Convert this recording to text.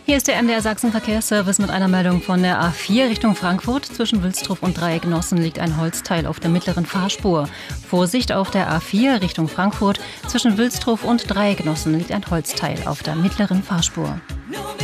Hier ist der NDR Sachsen Verkehrsservice mit einer Meldung von der A4 Richtung Frankfurt. Zwischen Wilsdruff und Dreiecknossen liegt ein Holzteil auf der mittleren Fahrspur. Vorsicht auf der A4 Richtung Frankfurt. Zwischen Wilsdruff und Dreiecknossen liegt ein Holzteil auf der mittleren Fahrspur.